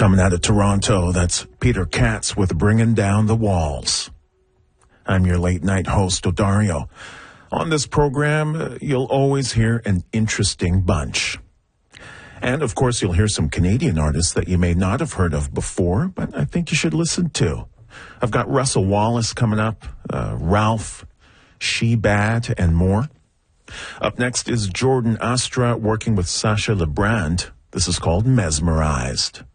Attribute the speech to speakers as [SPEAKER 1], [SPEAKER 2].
[SPEAKER 1] Coming out of Toronto, that's Peter Katz with Bringing Down the Walls. I'm your late night host, Odario. On this program, you'll always hear an interesting bunch. And of course, you'll hear some Canadian artists that you may not have heard of before, but I think you should listen to. I've got Russell Wallace coming up, Ralph, She-Bad, and more. Up next is Jordan Astra working with Sacha Lebrand. This is called Mesmerized.